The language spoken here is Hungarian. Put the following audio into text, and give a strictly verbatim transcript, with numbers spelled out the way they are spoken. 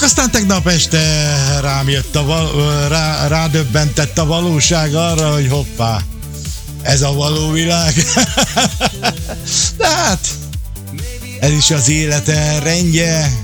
aztán tegnap este rám jött a val- rá, rádöbbentett a valóság arra, hogy hoppá, ez a való világ. De hát, ez is az élete rendje.